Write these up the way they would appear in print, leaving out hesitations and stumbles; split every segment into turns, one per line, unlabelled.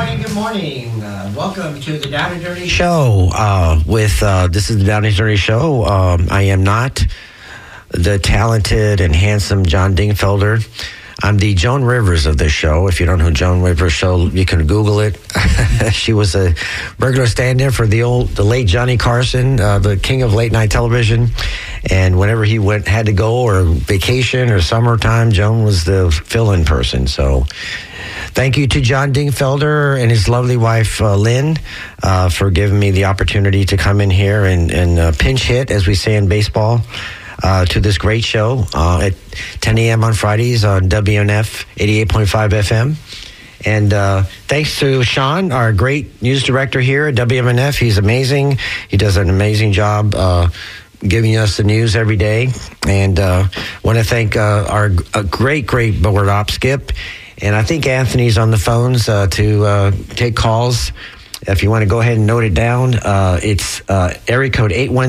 morning. Welcome to the Down and Dirty Show. This is the Down and Dirty Show. I am not the talented and handsome John Dingfelder. I'm the Joan Rivers of this show. If you don't know Joan Rivers' show, you can Google it. She was a regular stand-in for the late Johnny Carson, the king of late night television. And whenever he had to go or vacation or summertime, Joan was the fill-in person. So thank you to John Dingfelder and his lovely wife, Lynn, for giving me the opportunity to come in here and pinch hit, as we say in baseball, to this great show at 10 a.m. on Fridays on WNF 88.5 FM. And thanks to Sean, our great news director here at WMNF. He's amazing. He does an amazing job giving us the news every day. And want to thank our great board op, Skip. And I think Anthony's on the phones to take calls. If you want to go ahead and note it down, it's area code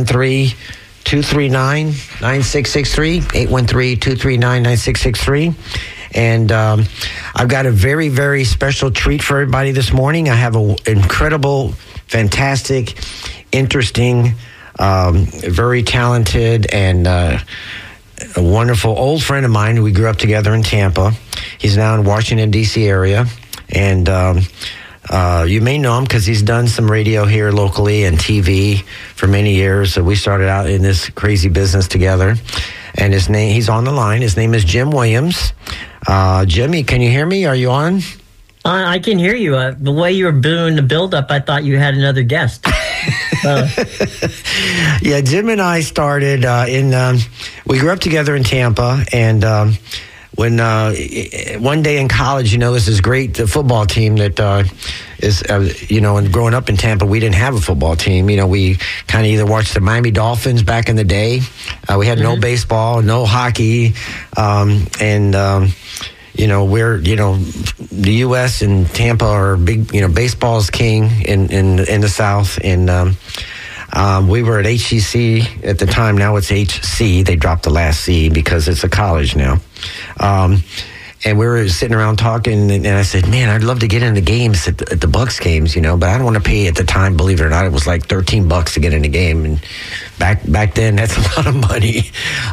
813-239-9663, 813-239-9663. And I've got a very, very special treat for everybody this morning. I have an incredible, fantastic, interesting, very talented, and a wonderful old friend of mine. We grew up together in Tampa. He's now in Washington, D.C. area. And you may know him because he's done some radio here locally and TV for many years. So we started out in this crazy business together. And he's on the line. His name is Jim Williams. Jimmy, can you hear me? Are you on?
I can hear you. The way you were doing the build-up, I thought you had another guest.
Yeah, Jim and I started we grew up together in Tampa, and when one day in college, this is great football team that is, and growing up in Tampa, we didn't have a football team. We kind of either watched the Miami Dolphins back in the day. We had no baseball, no hockey, we're, the U.S. and Tampa are big, baseball's king in the South. And we were at HCC at the time. Now it's HC. They dropped the last C because it's a college now. And we were sitting around talking, and I said, man, I'd love to get into games at the Bucks games, but I don't want to pay at the time. Believe it or not, it was like $13 to get in a game. And back then, that's a lot of money.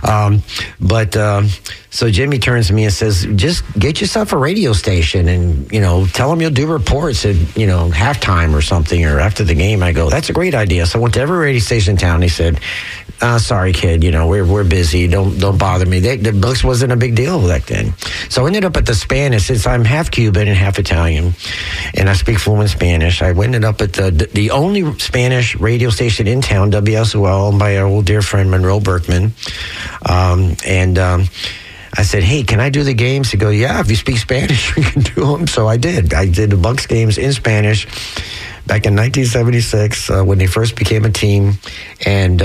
So Jimmy turns to me and says, just get yourself a radio station and, tell them you'll do reports at, halftime or something or after the game. I go, that's a great idea. So I went to every radio station in town. They said, sorry, kid, we're busy. Don't bother me. The Bucks wasn't a big deal back then. So I ended up at the Spanish, since I'm half Cuban and half Italian, and I speak fluent Spanish. I ended up at the only Spanish radio station in town, WSOL, owned by our old dear friend Monroe Berkman. I said, hey, can I do the games? He goes, yeah, if you speak Spanish, you can do them. So I did. I did the Bucks games in Spanish back in 1976 when they first became a team. And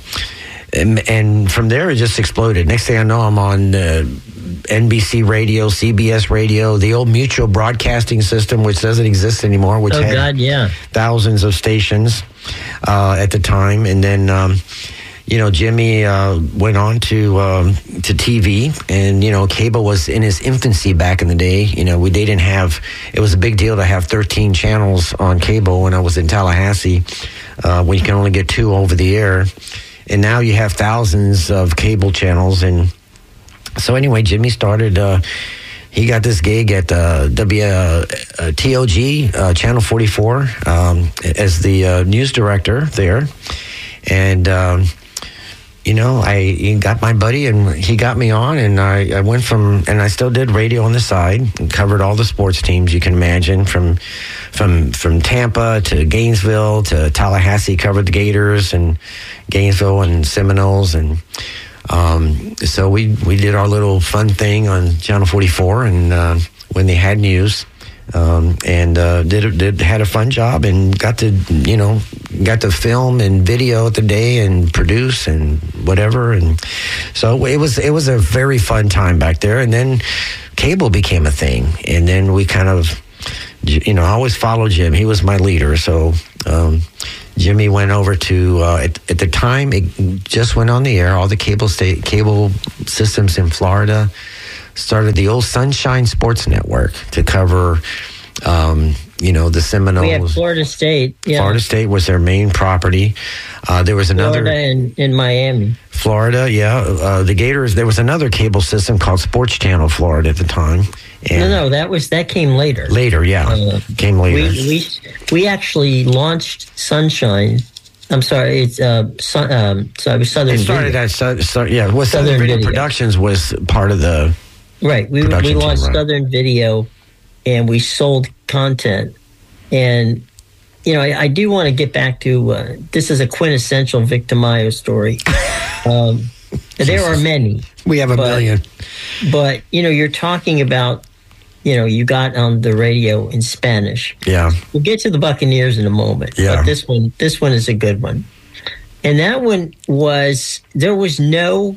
from there, it just exploded. Next thing I know, I'm on NBC radio, CBS radio, the old Mutual Broadcasting System, which doesn't exist anymore, which had thousands of stations at the time. And then Jimmy went on to TV, and cable was in its infancy back in the day. They didn't have. It was a big deal to have 13 channels on cable when I was in Tallahassee, when you can only get 2 over the air, and now you have thousands of cable channels. And so anyway, Jimmy started. He got this gig at WTOG Channel 44 as the news director there, and. I got my buddy and he got me on, and I went from, and I still did radio on the side and covered all the sports teams you can imagine, from Tampa to Gainesville to Tallahassee, covered the Gators and Gainesville and Seminoles. And so we did our little fun thing on Channel 44 and when they had news. Had a fun job and got to film and video at the day and produce and whatever. And so it was a very fun time back there. And then cable became a thing. And then we kind of, I always followed Jim. He was my leader. So, Jimmy went over to, at the time, it just went on the air, all the cable systems in Florida started the old Sunshine Sports Network to cover the Seminoles.
We had Florida State. Yeah.
Florida State was their main property. There was another
Florida in Miami.
Florida, yeah. The Gators. There was another cable system called Sports Channel Florida at the time. And
No, that came later.
Later, yeah, came later.
We actually launched Sunshine. I'm sorry, it's it was Southern.
It started
Video.
at Southern Video Productions was part of the
right. We launched Southern Video, and we sold content. And I do want to get back to this is a quintessential Vic Tamayo story. There are many.
We have a million.
But you're talking about. You got on the radio in Spanish.
Yeah.
We'll get to the Buccaneers in a moment.
Yeah.
But this one is a good one. And that one there was no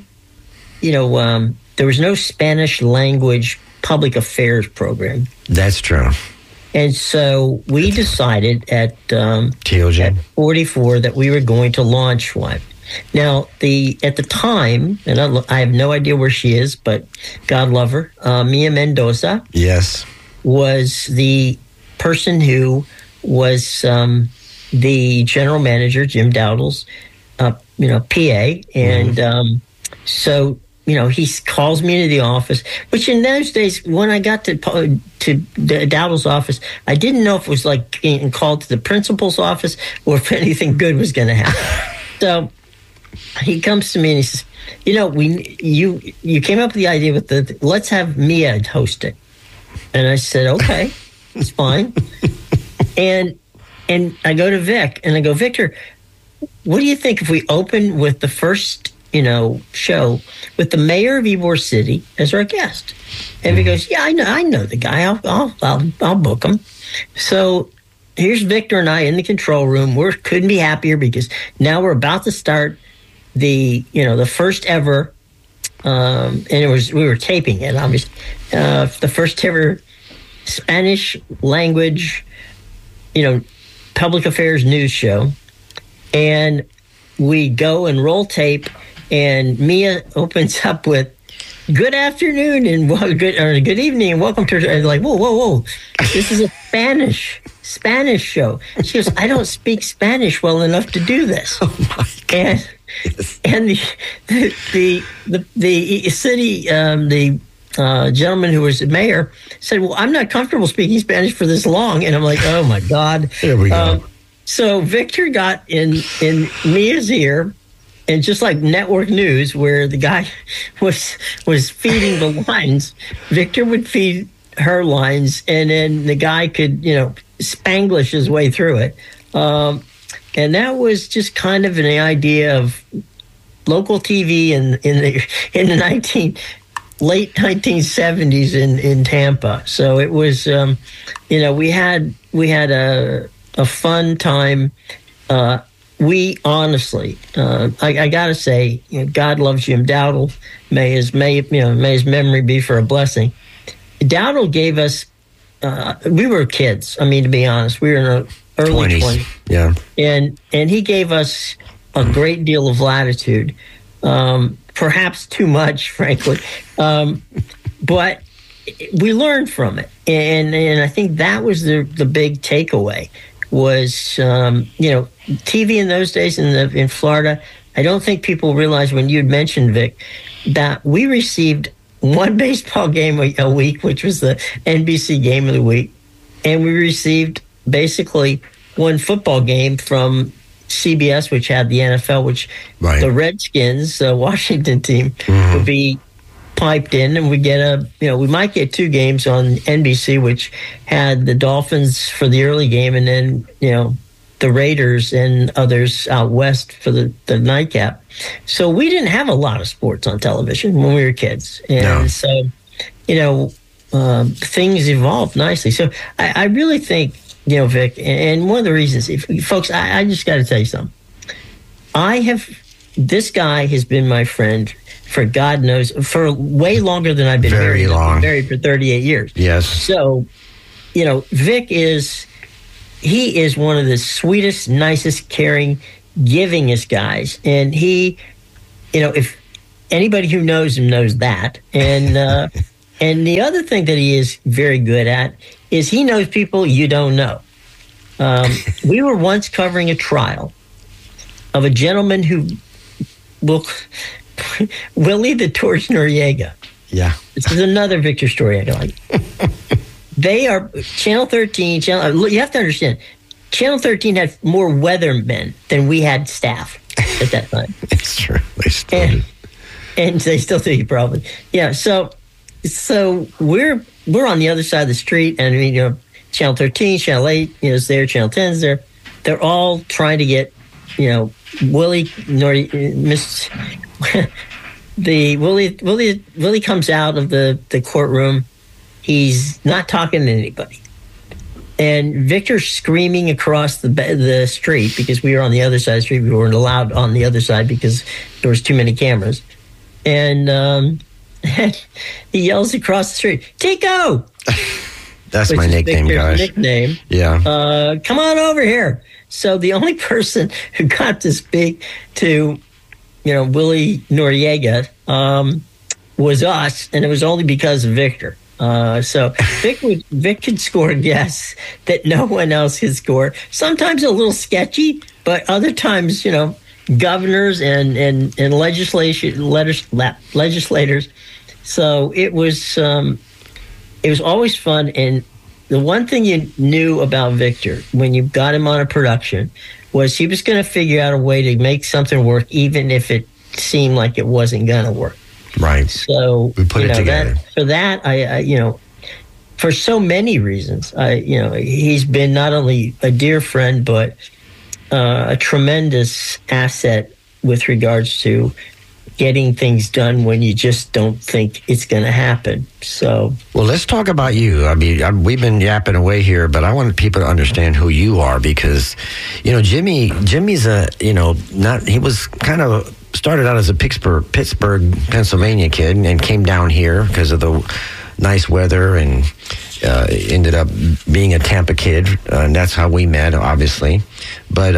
Spanish language public affairs program.
That's true.
And so we decided at
TOJ
at 44 that we were going to launch one. Now, at the time, and I have no idea where she is, but God love her, Mia Mendoza.
Yes.
Was the person who was the general manager, Jim Dowdle's, PA. And so, he calls me into the office, which in those days, when I got to the Dowdle's office, I didn't know if it was like getting called to the principal's office or if anything good was going to happen. So he comes to me and he says, you came up with the idea with let's have Mia host it. And I said, okay, it's fine. and I go to Vic and I go, Victor, what do you think if we open with the first, show with the mayor of Ybor City as our guest? And he goes, yeah, I know the guy. I'll book him. So here's Victor and I in the control room. We couldn't be happier because now we're about to start the first ever, and we were taping it, obviously, the first ever Spanish language, public affairs news show. And we go and roll tape, and Mia opens up with, good afternoon and good evening and welcome to, and like, whoa. This is a Spanish show. She goes, I don't speak Spanish well enough to do this.
Oh my God.
And the city, gentleman who was the mayor said, well, I'm not comfortable speaking Spanish for this long. And I'm like, oh my God.
There we go.
So Victor got in Mia's ear, and just like network news where the guy was feeding the lines, Victor would feed her lines, and then the guy could, Spanglish his way through it. And that was just kind of an idea of local TV in the late 1970s in Tampa. So it was, we had a fun time. We honestly, I gotta say, God loves Jim Dowdle. May his memory be for a blessing. Dowdle gave us. We were kids. I mean, to be honest, we were in our early 20s.
Yeah,
and he gave us a great deal of latitude, perhaps too much, frankly, but we learned from it, and I think that was the big takeaway. Was TV in those days in Florida? I don't think people realize, when you'd mentioned, Vic, that we received one baseball game a week, which was the NBC Game of the Week, and we received basically one football game from CBS, which had the NFL, which the Redskins, Washington team, would be piped in, and we get we might get two games on NBC, which had the Dolphins for the early game, and then the Raiders and others out west for the nightcap. So we didn't have a lot of sports on television when we were kids, and so things evolved nicely. So I really think Vic, and one of the reasons, folks, I just got to tell you something. This guy has been my friend for God knows, for way longer than I've been married. I've been married for 38 years.
Yes.
So, Vic is one of the sweetest, nicest, caring, givingest guys. And he, if anybody who knows him knows that. And And the other thing that he is very good at is he knows people you don't know. We were once covering a trial of a gentleman who Willie the Torch Noriega.
Yeah.
This is another Victor story I like. They are Channel 13. You have to understand, Channel 13 had more weathermen than we had staff at that time.
It's true. They still do.
And they still do, probably. Yeah. So we're on the other side of the street, and Channel 13, Channel 8 is there, Channel 10 is there. They're all trying to get Willie Willie comes out of the courtroom. He's not talking to anybody. And Victor's screaming across the street because we were on the other side of the street. We weren't allowed on the other side because there was too many cameras. And he yells across the street, "Tico!"
That's my nickname, guys.
Nickname.
Yeah.
Come on over here. So the only person who got to speak to, Willie Noriega was us, and it was only because of Victor. So Vic could score yes that no one else could score. Sometimes a little sketchy, but other times, governors and legislators. So it was always fun. And the one thing you knew about Victor when you got him on a production was he was going to figure out a way to make something work, even if it seemed like it wasn't going to work.
Right.
So
we put it together.
I for so many reasons, he's been not only a dear friend, but a tremendous asset with regards to getting things done when you just don't think it's going to happen. So, well,
let's talk about you. I mean, we've been yapping away here, but I want people to understand who you are because, Jimmy's he was kind of started out as a Pittsburgh, Pennsylvania kid and came down here because of the nice weather and ended up being a Tampa kid. And that's how we met, obviously. But,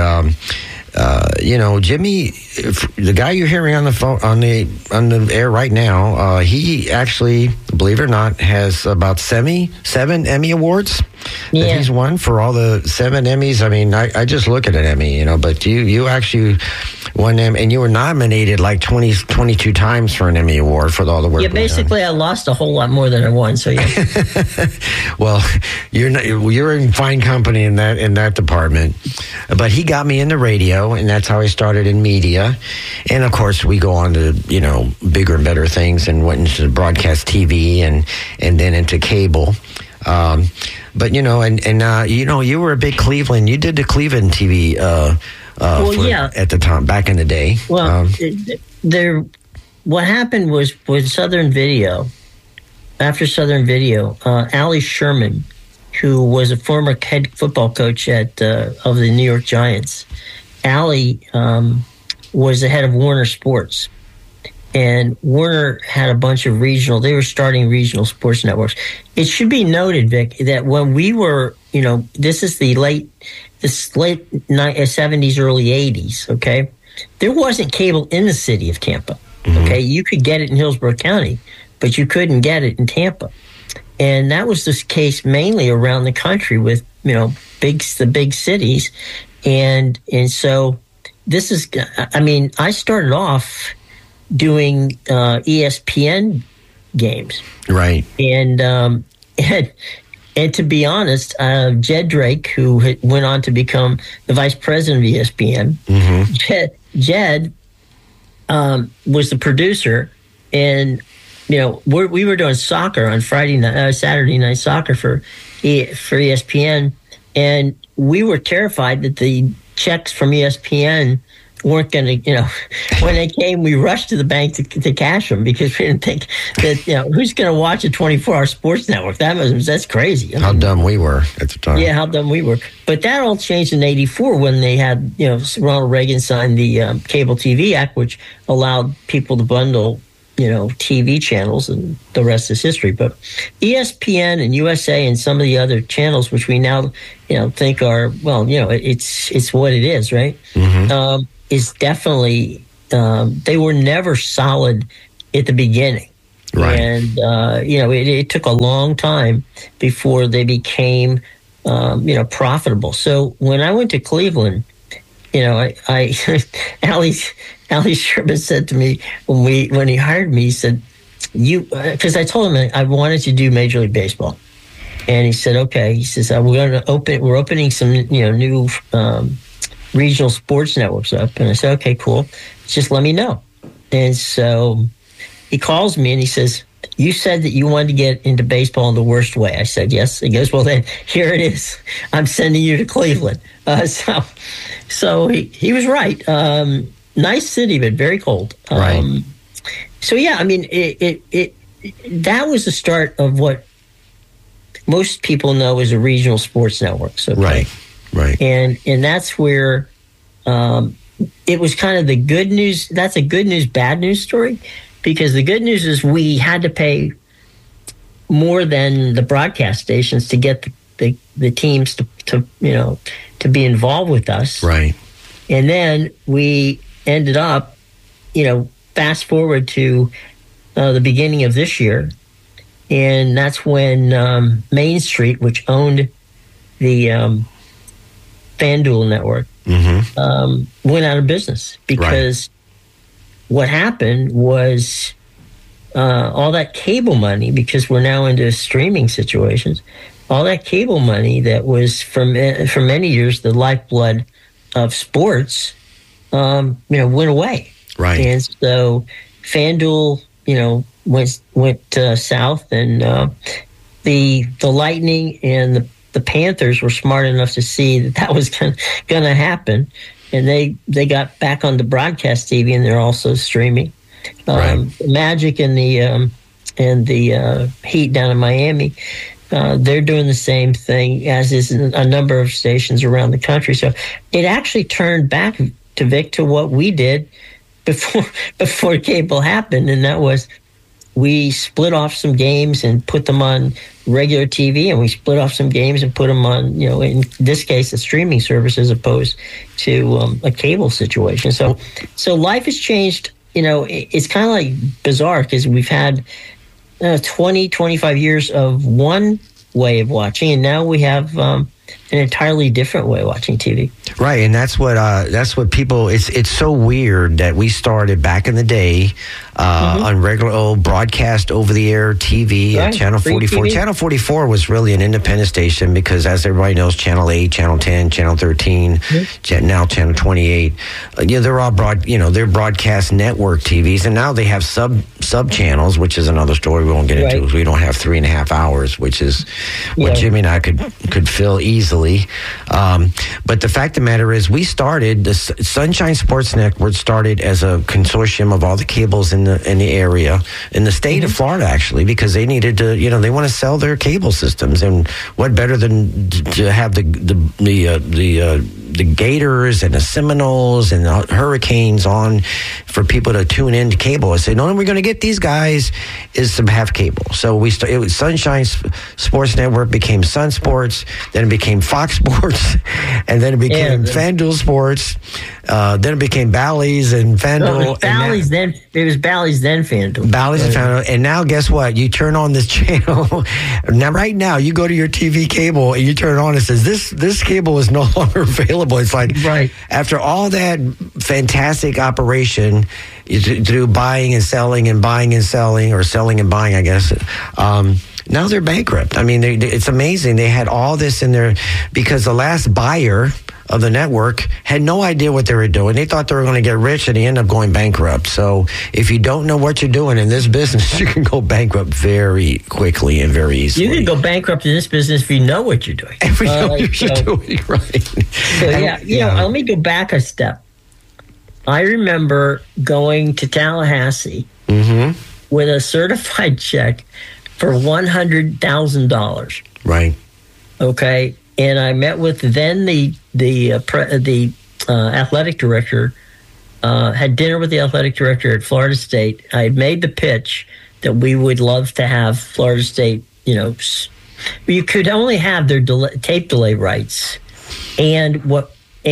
Jimmy, the guy you're hearing on the phone, on the air right now, he actually, believe it or not, has about 7 Emmy awards that he's won for all the 7 Emmys. I mean, I just look at an Emmy, but you actually won them, and you were nominated like 22 times for an Emmy award for all the work.
Yeah, basically, I lost a whole lot more than I won. So yeah.
Well, you're in fine company in that department. But he got me into radio, and that's how I started in media. And of course, we go on to bigger and better things, and went into broadcast TV, and then into cable. But you were a big Cleveland. You did the Cleveland TV. At the time, back in the day.
Well, what happened was with Southern Video. After Southern Video, Allie Sherman, who was a former head football coach of the New York Giants, Allie was the head of Warner Sports. And Warner had a bunch of they were starting regional sports networks. It should be noted, Vic, that when we were, this is the late 70s, early 80s, okay? There wasn't cable in the city of Tampa, okay? You could get it in Hillsborough County, but you couldn't get it in Tampa. And that was the case mainly around the country with, the big cities. And so this is, I started off doing ESPN games.
Right.
And to be honest, Jed Drake, who went on to become the vice president of ESPN, Jed was the producer, and we were doing soccer on Saturday night soccer for ESPN, and we were terrified that the checks from ESPN weren't going to, when they came, we rushed to the bank to cash them because we didn't think that, who's going to watch a 24-hour sports network? That's crazy.
How dumb we were at the time.
Yeah, how dumb we were. But that all changed in '84 when they had, Ronald Reagan signed the Cable TV Act, which allowed people to bundle, TV channels, and the rest is history. But ESPN and USA and some of the other channels, which we now, think are, it's what it is, right? is definitely, they were never solid at the beginning.
Right.
And, it took a long time before they became, profitable. So when I went to Cleveland, Allie Sherman said to me when he hired me, he said, because I told him I wanted to do Major League Baseball. And he said, okay. He says, we're opening some, new regional sports networks up. And I said, okay, cool. Just let me know. And so he calls me and he says, you said that you wanted to get into baseball in the worst way. I said, yes. He goes, well, then here it is. I'm sending you to Cleveland. So he was right. Nice city, but very cold.
Right.
So yeah, I mean, that was the start of what most people know as a regional sports network. So
right.
And that's where it was kind of the good news. That's a good news, bad news story, because the good news is we had to pay more than the broadcast stations to get the teams to be involved with us.
Right.
And then we ended up, fast forward to the beginning of this year, and that's when Main Street, which owned the FanDuel network, went out of business because what happened was all that cable money, because we're now into streaming situations, all that cable money that was for many years the lifeblood of sports, went away.
Right.
And so FanDuel, went south, and the Lightning and the Panthers were smart enough to see that was going to happen, and they got back on the broadcast TV, and they're also streaming. Magic and the Heat down in Miami, they're doing the same thing, as is a number of stations around the country. So it actually turned back to what we did before cable happened, and that was we split off some games and put them on regular TV, and we split off some games and put them on, in this case, a streaming service as opposed to a cable situation. So life has changed. It's kind of like bizarre because we've had 20, 25 years of one way of watching, and now we have an entirely different way of watching TV.
Right, and that's what people. It's so weird that we started back in the day on regular old broadcast over the air TV at Channel 44. Channel 44 was really an independent station because, as everybody knows, Channel 8, Channel 10, Channel 13, now Channel 28. They're all they're broadcast network TVs, and now they have sub channels, which is another story we won't get into. Because we don't have 3.5 hours, which is what Jimmy and I could fill easily. But the fact of the matter is, we started the Sunshine Sports Network started as a consortium of all the cables in the area, in the state of Florida, actually, because they needed to, they want to sell their cable systems, and what better than to have the Gators and the Seminoles and the Hurricanes on for people to tune in to cable. I said, the only way we're going to get these guys is to have cable. So it was Sunshine Sports Network became Sun Sports, then it became Fox Sports, and then it became FanDuel Sports. Then it became Bally's and FanDuel.
It was Bally's then FanDuel.
Bally's and FanDuel. And now guess what? You turn on this channel. Right now, you go to your TV cable and you turn it on, and it says, this cable is no longer available. It's like, after all that fantastic operation to do buying and selling, or selling and buying, I guess, now they're bankrupt. I mean, it's amazing. They had all this in there because the last buyer of the network had no idea what they were doing. They thought they were going to get rich, and they end up going bankrupt. So if you don't know what you're doing in this business, you can go bankrupt very quickly and very easily.
You can go bankrupt in this business if you know what you're doing.
If you know what you're doing, right.
So let me go back a step. I remember going to Tallahassee with a certified check for $100,000.
Right.
Okay. And I met with then the athletic director, had dinner with the athletic director at Florida State. I had made the pitch that we would love to have Florida State, you could only have their tape delay rights and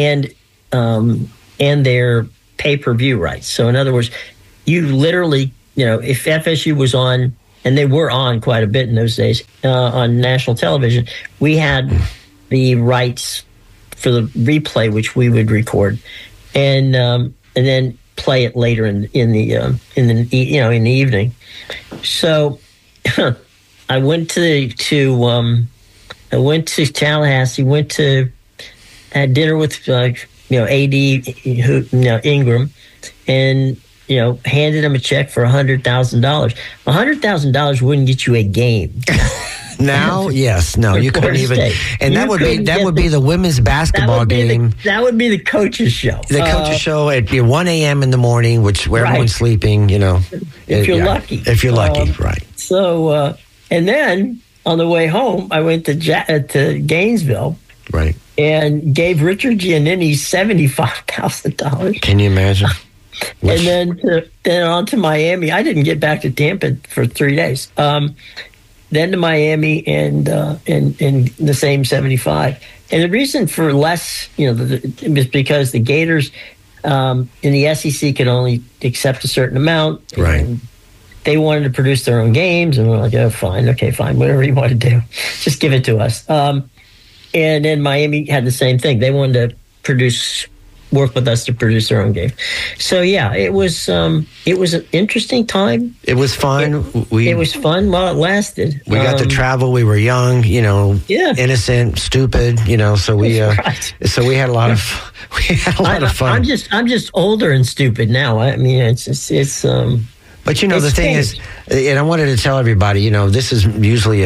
their pay-per-view rights. So in other words, you literally if FSU was on, and they were on quite a bit in those days on national television, we had the rights for the replay, which we would record, and then play it later in the evening. So I went to Tallahassee. Had dinner with AD Ingram, and handed him a check for $100,000. $100,000 wouldn't get you a game.
Now, yes, no, you couldn't even, and that would be the women's basketball game.
That would be the coach's show.
The coach's show at 1 a.m. in the morning, where everyone's sleeping.
If you're lucky.
If you're lucky, right.
So, and then on the way home, I went to Gainesville,
right,
and gave Richard Giannini $75,000.
Can you imagine?
And then on to Miami. I didn't get back to Tampa for 3 days. Then to Miami and the same 75. And the reason for less, was because the Gators in the SEC could only accept a certain amount.
Right.
And they wanted to produce their own games, and we're like, oh, fine, whatever you want to do, just give it to us. And then Miami had the same thing. They wanted to work with us to produce their own game. So yeah, it was an interesting time.
It was fun.
It was fun while it lasted.
We got to travel. We were young, innocent, stupid, so we so we had a lot of fun.
I'm just older and stupid now. I mean, it's
But the thing is, and I wanted to tell everybody, this is usually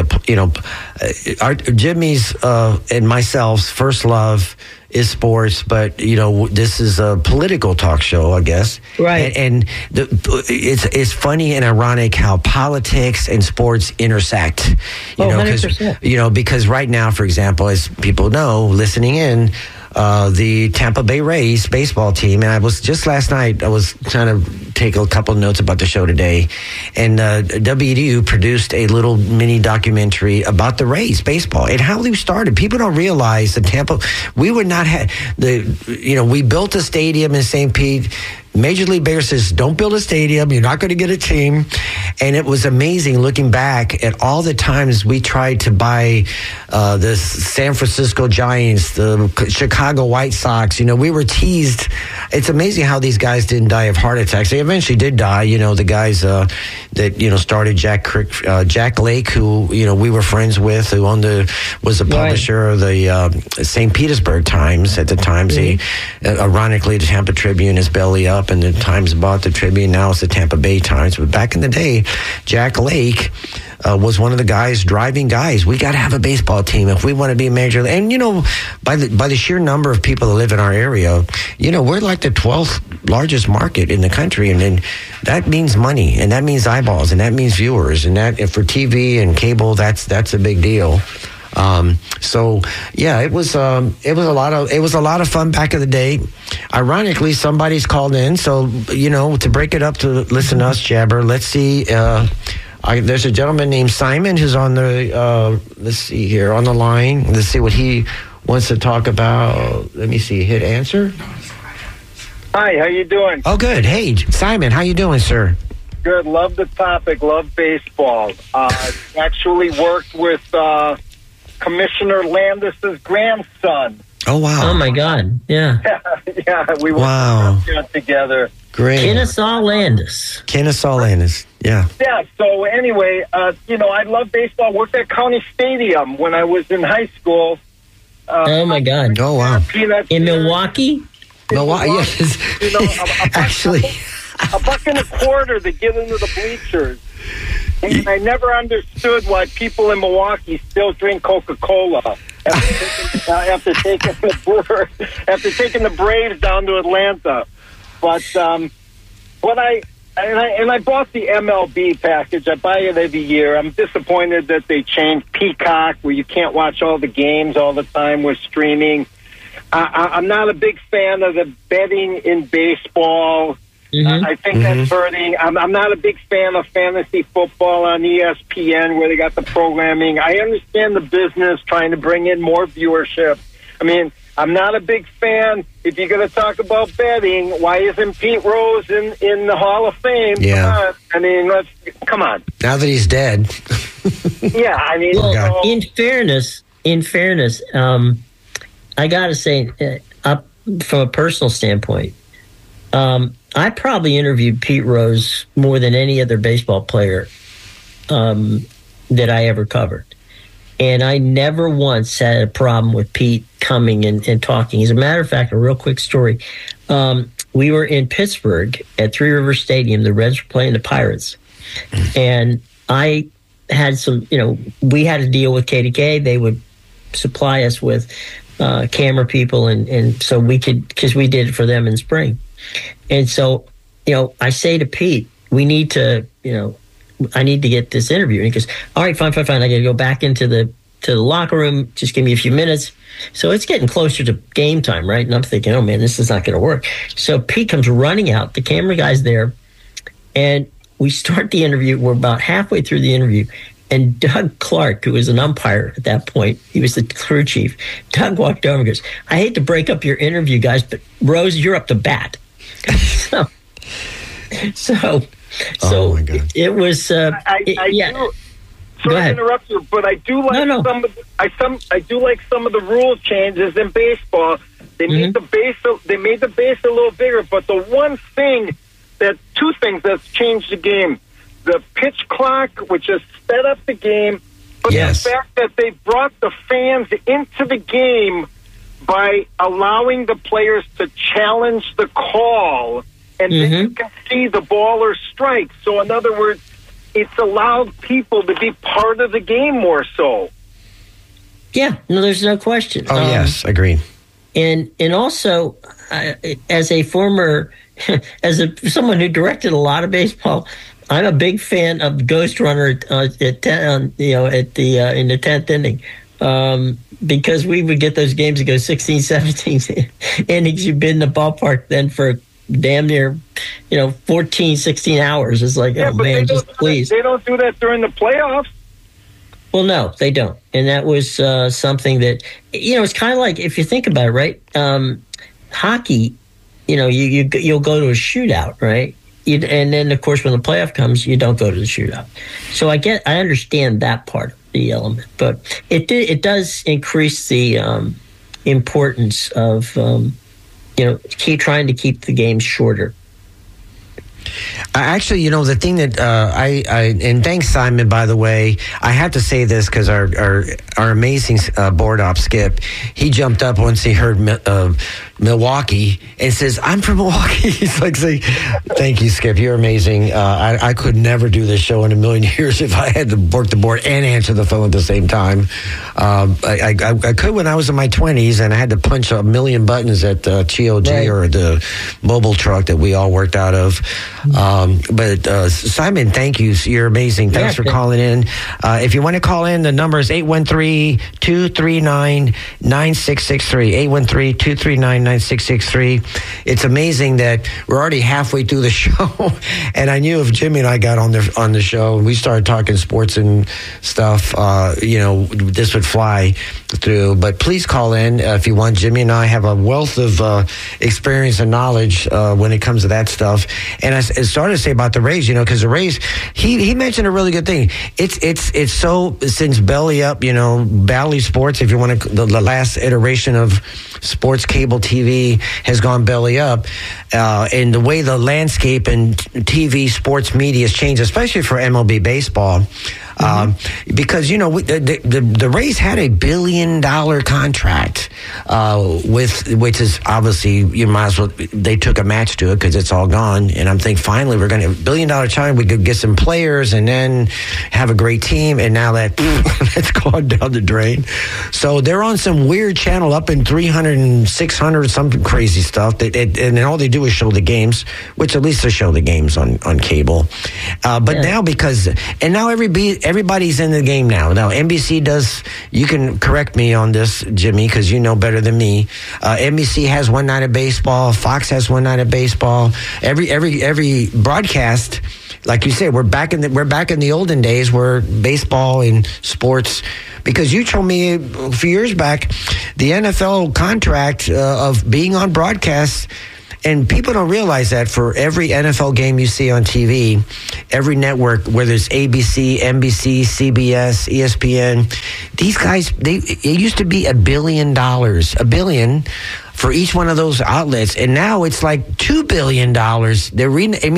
Jimmy's and myself's first love is sports, but this is a political talk show, I guess.
Right.
And it's funny and ironic how politics and sports intersect.
100%.
Because right now, for example, as people know, listening in, the Tampa Bay Rays baseball team, and I was just last night, I was trying to take a couple of notes about the show today, and WDU produced a little mini documentary about the Rays baseball and how they started. People don't realize that Tampa, we would not have we built a stadium in St. Pete. Major League Baseball says, don't build a stadium. You're not going to get a team. And it was amazing looking back at all the times we tried to buy the San Francisco Giants, the Chicago White Sox. We were teased. It's amazing how these guys didn't die of heart attacks. They eventually did die. The guys that, started Jack Lake, who, we were friends with, who was the publisher of the St. Petersburg Times at the Times. Ironically, the Tampa Tribune is belly up, and the Times bought the Tribune. Now it's the Tampa Bay Times. But back in the day, Jack Lake was one of the guys, driving guys. We got to have a baseball team if we want to be a major. And by the sheer number of people that live in our area, we're like the 12th largest market in the country, and then that means money, and that means eyeballs, and that means viewers, and that for TV and cable, that's a big deal. So yeah, it was a lot of fun back in the day. Ironically, somebody's called in, so to break it up to listen to us jabber. Let's see. There's a gentleman named Simon who's on the let's see here on the line. Let's see what he wants to talk about. Let me see. Hit answer.
Hi, how you doing?
Oh, good. Hey, Simon, how you doing, sir?
Good. Love the topic. Love baseball. Actually worked with Commissioner Landis's grandson.
Oh, wow.
Oh, my God. Yeah.
Yeah, we worked together.
Great.
Kennesaw Landis.
Yeah.
Yeah, so anyway, I love baseball. Worked at County Stadium when I was in high school.
Oh, my God.
Oh, wow.
In Milwaukee?
Milwaukee, yes. Actually.
$1.25 to get into the bleachers. And I never understood why people in Milwaukee still drink Coca-Cola after taking the Braves down to Atlanta. But I bought the MLB package. I buy it every year. I'm disappointed that they changed Peacock, where you can't watch all the games all the time with streaming. I'm not a big fan of the betting in baseball.
Mm-hmm.
I think that's hurting. I'm not a big fan of fantasy football on ESPN, where they got the programming. I understand the business trying to bring in more viewership, I mean, I'm not a big fan. If you're going to talk about betting, why isn't Pete Rose in the Hall of Fame?
Yeah.
Come on. I mean, come on.
Now that he's dead.
Yeah, I mean,
well, in fairness, I got to say, up from a personal standpoint, I probably interviewed Pete Rose more than any other baseball player that I ever covered. And I never once had a problem with Pete coming and talking. As a matter of fact, a real quick story. We were in Pittsburgh at Three Rivers Stadium. The Reds were playing the Pirates. And I had we had a deal with KDK. They would supply us with camera people. And so we could, because we did it for them in spring. And so, I say to Pete, we need to, I need to get this interview. And he goes, all right, fine. I got to go back into the locker room. Just give me a few minutes. So it's getting closer to game time, right? And I'm thinking, oh man, this is not going to work. So Pete comes running out. The camera guy's there. And we start the interview. We're about halfway through the interview. And Doug Clark, who was an umpire at that point, he was the crew chief. Doug walked over and goes, I hate to break up your interview, guys, but Rose, you're up to bat. So
Oh my God.
it was. Yeah.
Sorry to interrupt you, but I do like I do like some of the rule changes in baseball. They made the base a little bigger, but two things that's changed the game: the pitch clock, which has sped up the game, but the fact that they brought the fans into the game by allowing the players to challenge the call. And then you can see the ball or strike. So, in other words, it's allowed people to be part of the game more so.
Yeah, no, there's no question.
Oh, yes, agreed.
And also, as a former, someone who directed a lot of baseball, I'm a big fan of Ghost Runner in the 10th inning. Because we would get those games that go 16, 17 innings. You've been in the ballpark then for damn near, 14, 16 hours. It's like, oh man, just please.
They don't do that during the playoffs.
Well, no, they don't. And that was something that, it's kind of like, if you think about it, right? Hockey, you'll go to a shootout, right? And then, of course, when the playoff comes, you don't go to the shootout. So I understand that part of the element, but it does increase the importance of keep trying to keep the game shorter.
Actually, the thing that and thanks, Simon, by the way. I have to say this because our amazing board op, Skip, he jumped up once he heard Milwaukee and says, I'm from Milwaukee. He's like saying, thank you, Skip. You're amazing. I could never do this show in a million years if I had to work the board and answer the phone at the same time. I could when I was in my 20s and I had to punch a million buttons at GOG or the mobile truck that we all worked out of. But Simon, thank you. You're amazing. Thanks for calling in. If you want to call in, the number is 813-239-9663. 813-239-9663. It's amazing that we're already halfway through the show. And I knew if Jimmy and I got on the show and we started talking sports and stuff, this would fly through. But please call in if you want. Jimmy and I have a wealth of experience and knowledge when it comes to that stuff. And I started to say about the Rays, because the Rays, he mentioned a really good thing. It's so, since Belly Up, Bally Sports, if you want to, the last iteration of sports cable TV has gone belly up, and the way the landscape and TV sports media has changed, especially for MLB baseball. Because the Rays had $1 billion contract which is obviously you might as well, they took a match to it because it's all gone, and I'm thinking finally we're going to $1 billion time, we could get some players and then have a great team, and now that's gone down the drain. So they're on some weird channel up in 300 and 600, some crazy stuff, and all they do is show the games, which at least they show the games on cable. But now now everybody's in the game now. Now NBC does. You can correct me on this, Jimmy, because you know better than me. NBC has one night of baseball. Fox has one night of baseball. Every broadcast, like you said, we're back in the olden days where baseball and sports. Because you told me a few years back the NFL contract of being on broadcast. And people don't realize that for every NFL game you see on TV, every network, whether it's ABC, NBC, CBS, ESPN, these guys, it used to be $1 billion, $1 billion for each one of those outlets. And now it's like $2 billion.